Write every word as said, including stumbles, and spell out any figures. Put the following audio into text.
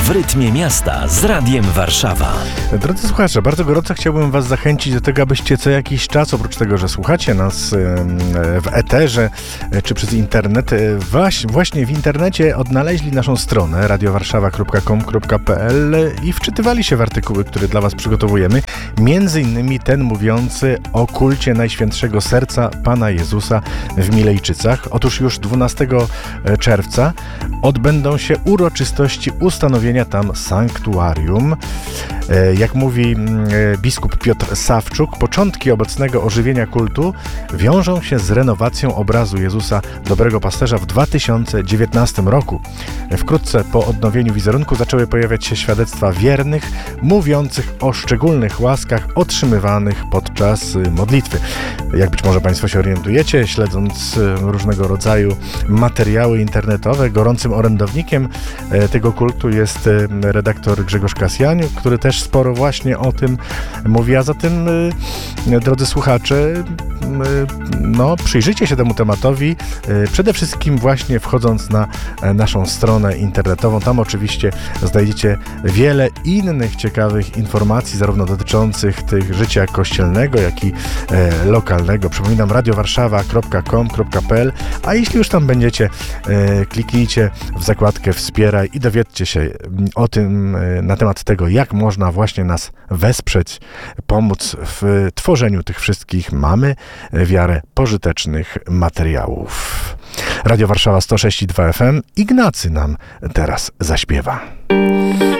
W rytmie miasta z Radiem Warszawa. Drodzy słuchacze, bardzo gorąco chciałbym Was zachęcić do tego, abyście co jakiś czas, oprócz tego, że słuchacie nas w eterze czy przez internet, właśnie w internecie odnaleźli naszą stronę radio warszawa kropka com kropka p l i wczytywali się w artykuły, które dla Was przygotowujemy. Między innymi ten mówiący o kulcie Najświętszego Serca Pana Jezusa w Milejczycach. Otóż już dwunastego czerwca odbędą się uroczystości ustanowienia tam sanktuarium. Jak mówi biskup Piotr Sawczuk, początki obecnego ożywienia kultu wiążą się z renowacją obrazu Jezusa Dobrego Pasterza w dwa tysiące dziewiętnastym roku. Wkrótce po odnowieniu wizerunku zaczęły pojawiać się świadectwa wiernych, mówiących o szczególnych łaskach otrzymywanych podczas modlitwy. Jak być może Państwo się orientujecie, śledząc różnego rodzaju materiały internetowe, gorącym orędownikiem tego kultu jest redaktor Grzegorz Kasjaniuk, który też sporo właśnie o tym mówi, a zatem, drodzy słuchacze, no, przyjrzyjcie się temu tematowi, przede wszystkim właśnie wchodząc na naszą stronę internetową. Tam oczywiście znajdziecie wiele innych ciekawych informacji, zarówno dotyczących tych życia kościelnego, jak i e, lokalnego. Przypominam, radio warszawa kropka com kropka p l, a jeśli już tam będziecie, e, kliknijcie w zakładkę Wspieraj i dowiedzcie się o tym, e, na temat tego, jak można właśnie nas wesprzeć, pomóc w tworzeniu tych wszystkich, mamy wiarę, pożytecznych materiałów. Radio Warszawa sto sześć i dwa F M. Ignacy nam teraz zaśpiewa.